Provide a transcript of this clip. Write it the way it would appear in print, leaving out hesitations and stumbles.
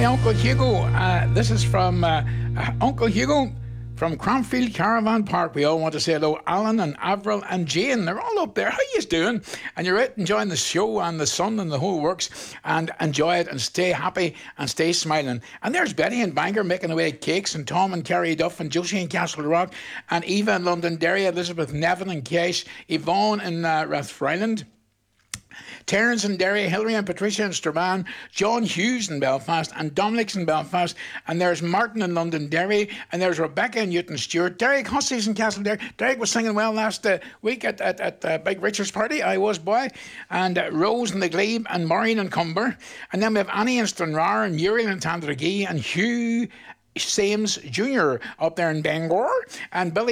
Hi, Uncle Hugo. This is from Uncle Hugo from Cranfield Caravan Park. We all want to say hello. Alan and Avril and Jane, they're all up there. How you doing? And you're out enjoying the show and the sun and the whole works. And enjoy it and stay happy and stay smiling. And there's Betty and Bangor making away cakes, and Tom and Kerry Duff and Josie in Castle Rock, and Eva in Londonderry, Elizabeth Nevin and Cash, Yvonne in Rathfriland, Terence in Derry, Hilary and Patricia in Strabane, John Hughes in Belfast, and Dominic's in Belfast, and there's Martin in Londonderry, and there's Rebecca in Newton Stewart, Derek Hussey's in Castleberry. Derek was singing well last week at Big Richard's party, I was, boy, and Rose in the Glebe, and Maureen in Cumber, and then we have Annie in Stranraer, and Muriel in Tandragee, and Hugh Sames Jr. up there in Bangor, and Billy